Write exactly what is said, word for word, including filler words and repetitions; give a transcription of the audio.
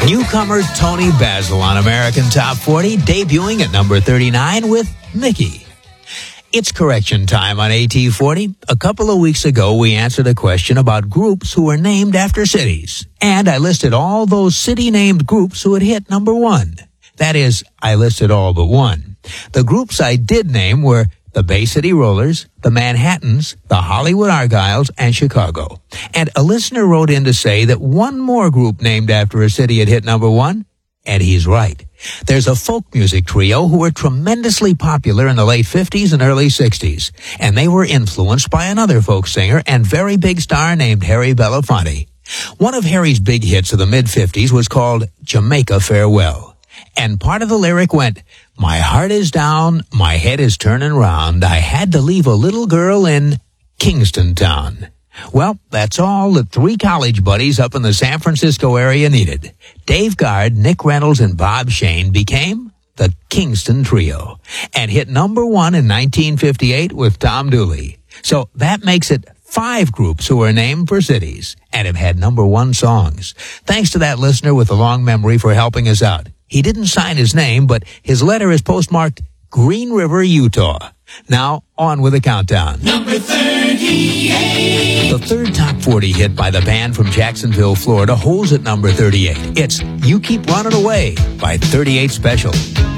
Newcomer Tony Basil on American Top forty, debuting at number thirty-nine with Mickey. It's correction time on A T forty. A couple of weeks ago, we answered a question about groups who were named after cities. And I listed all those city-named groups who had hit number one. That is, I listed all but one. The groups I did name were the Bay City Rollers, the Manhattans, the Hollywood Argyles, and Chicago. And a listener wrote in to say that one more group named after a city had hit number one, and he's right. There's a folk music trio who were tremendously popular in the late fifties and early sixties, and they were influenced by another folk singer and very big star named Harry Belafonte. One of Harry's big hits of the mid-fifties was called Jamaica Farewell, and part of the lyric went, "My heart is down, my head is turning round, I had to leave a little girl in Kingston Town." Well, that's all the three college buddies up in the San Francisco area needed. Dave Guard, Nick Reynolds, and Bob Shane became the Kingston Trio and hit number one in nineteen fifty-eight with Tom Dooley. So that makes it five groups who are named for cities and have had number one songs. Thanks to that listener with a long memory for helping us out. He didn't sign his name, but his letter is postmarked Green River, Utah. Now, on with the countdown. Number thirty-eight. The third top forty hit by the band from Jacksonville, Florida, holds at number thirty-eight. It's You Keep Running Away by thirty-eight Special.